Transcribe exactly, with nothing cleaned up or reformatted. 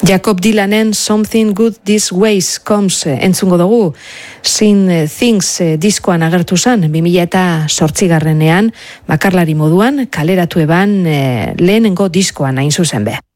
Jakob Dylanen Something Good This Ways Comes entzungo dugu. Sin Things diskoan agertu zen, bi mila eta zortzigarrenean bakarlari moduan kaleratu eban lehenengo diskoan hain zuzen be.